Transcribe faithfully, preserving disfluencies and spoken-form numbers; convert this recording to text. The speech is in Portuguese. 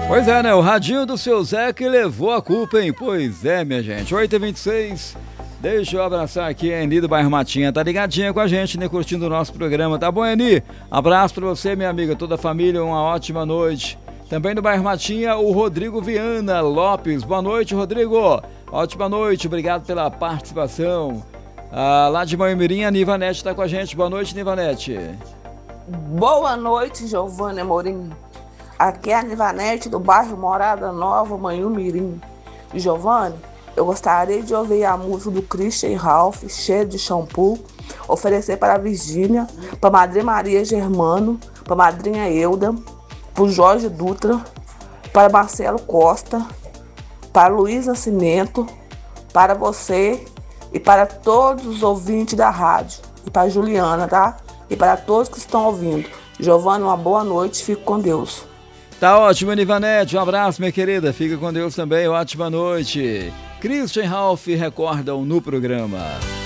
Pois é, né? O radinho do seu Zé que levou a culpa, hein? Pois é, minha gente. oito e vinte e seis. Deixa eu abraçar aqui a Eni do Bairro Matinha. Tá ligadinha com a gente, né? Curtindo o nosso programa. Tá bom, Eni? Abraço pra você, minha amiga. Toda a família, uma ótima noite. Também do Bairro Matinha, o Rodrigo Viana Lopes. Boa noite, Rodrigo. Ótima noite. Obrigado pela participação. Ah, lá de Manhumirim, a Nivanete tá com a gente. Boa noite, Nivanete. Boa noite, Giovanni Amorim. Aqui é a Nivanete do bairro Morada Nova, Manhumirim. Giovanni, eu gostaria de ouvir a música do Christian Ralph, Cheiro de Shampoo, oferecer para a Virgínia, para a Madrinha Maria Germano, para a Madrinha Euda, para o Jorge Dutra, para Marcelo Costa, para Luiz Nascimento, para você e para todos os ouvintes da rádio, e para a Juliana, tá? E para todos que estão ouvindo. Giovanni, uma boa noite, fique com Deus. Tá ótimo, Nivanete. Um abraço, minha querida. Fica com Deus também. Ótima noite. Christian Ralph recordam no programa.